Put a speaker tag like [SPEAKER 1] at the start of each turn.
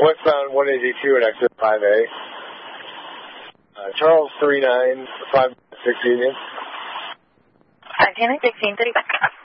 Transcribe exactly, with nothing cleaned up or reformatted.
[SPEAKER 1] westbound one eighty-two at exit five A. Uh, Charles three nine five six Union.
[SPEAKER 2] Uh, Janet sixteen thirty.